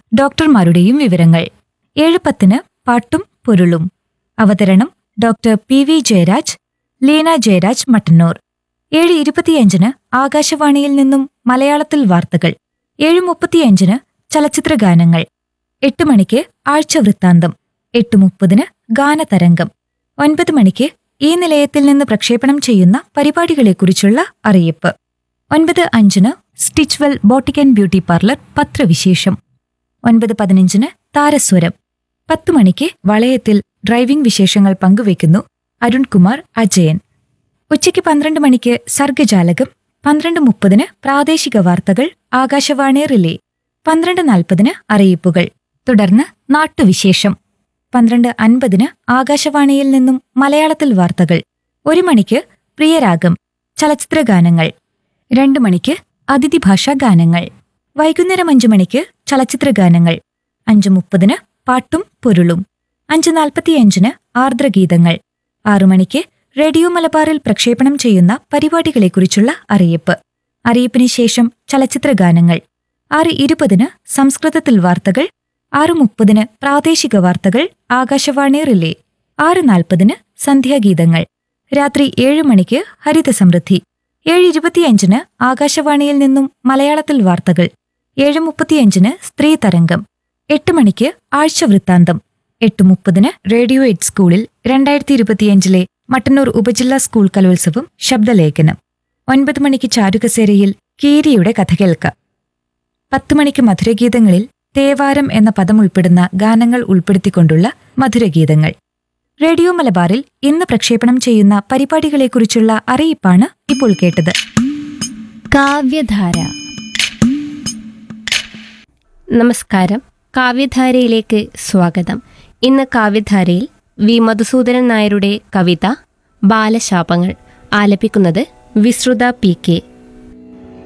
ഡോക്ടർമാരുടെയും വിവരങ്ങൾ. 7:10 പാട്ടും പൊരുളും. അവതരണം doctor P V Jayaraj, Leena Jayaraj Mattannur. 7:25 ആകാശവാണിയിൽ നിന്നും മലയാളത്തിൽ വാർത്തകൾ. 7:35 ചലച്ചിത്രഗാനങ്ങൾ. 8 മണിക്ക് ആഴ്ചവൃത്താന്തം. 8:30 ഗാനതരംഗം. 9 മണിക്ക് ഈ നിലയത്തിൽ നിന്ന് പ്രക്ഷേപണം ചെയ്യുന്ന പരിപാടികളെക്കുറിച്ചുള്ള അറിയിപ്പ്. 9:05 Stitchwell boutique and beauty parlour പത്രവിശേഷം. 9:15 താരസ്വരം. 10 മണിക്ക് വളയത്തിൽ ഡ്രൈവിംഗ് വിശേഷങ്ങൾ പങ്കുവയ്ക്കുന്നു അരുൺകുമാർ അജയൻ. ഉച്ചയ്ക്ക് 12 മണിക്ക് സർഗജാലകം. 12:30 പ്രാദേശിക വാർത്തകൾ ആകാശവാണി റിലേ. 12:40 അറിയിപ്പുകൾ. തുടർന്ന് നാട്ടുവിശേഷം. 12:50 ആകാശവാണിയിൽ നിന്നും മലയാളത്തിൽ വാർത്തകൾ. 1 മണിക്ക് പ്രിയരാഗം ചലച്ചിത്രഗാനങ്ങൾ. 2 മണിക്ക് അതിഥിഭാഷാ ഗാനങ്ങൾ. വൈകുന്നേരം 5 മണിക്ക് ചലച്ചിത്രഗാനങ്ങൾ. 5:30 പാട്ടും പൊരുളും. 5:45 ആർദ്രഗീതങ്ങൾ. 6 മണിക്ക് റേഡിയോ മലബാറിൽ പ്രക്ഷേപണം ചെയ്യുന്ന പരിപാടികളെക്കുറിച്ചുള്ള അറിയിപ്പ്. അറിയിപ്പിന് ശേഷം ചലച്ചിത്രഗാനങ്ങൾ. 6:20 സംസ്കൃതത്തിൽ വാർത്തകൾ. 6:30 പ്രാദേശിക വാർത്തകൾ ആകാശവാണി റിലേ. 6:40 സന്ധ്യാഗീതങ്ങൾ. രാത്രി 7 മണിക്ക് ഹരിതസമൃദ്ധി. 7:25 ആകാശവാണിയിൽ നിന്നും മലയാളത്തിൽ വാർത്തകൾ. 7:35 സ്ത്രീ തരംഗം. 8 മണിക്ക് ആഴ്ചവൃത്താന്തം. 8:30 റേഡിയോ എയ്ഡ് സ്കൂളിൽ 2025 മട്ടന്നൂർ ഉപജില്ലാ സ്കൂൾ കലോത്സവം ശബ്ദലേഖനം. 9 മണിക്ക് ചാരുകസേരയിൽ കീരിയുടെ കഥ കേൾക്കാം. 10 മണിക്ക് മധുരഗീതങ്ങളിൽ തേവാരം എന്ന പദം ഉൾപ്പെടുന്ന ഗാനങ്ങൾ ഉൾപ്പെടുത്തിക്കൊണ്ടുള്ള മധുരഗീതങ്ങൾ. റേഡിയോ മലബാറിൽ ഇന്ന് പ്രക്ഷേപണം ചെയ്യുന്ന പരിപാടികളെക്കുറിച്ചുള്ള അറിയിപ്പാണ് ഇപ്പോൾ കേട്ടത്. കാവ്യധാര. നമസ്കാരം. കാവ്യധാരയിലേക്ക് സ്വാഗതം. ഇന്ന് കാവ്യധാരയിൽ വി മധുസൂദനൻ നായരുടെ കവിത ബാലശാപങ്ങൾ ആലപിക്കുന്നത് വിശ്രുത പി കെ.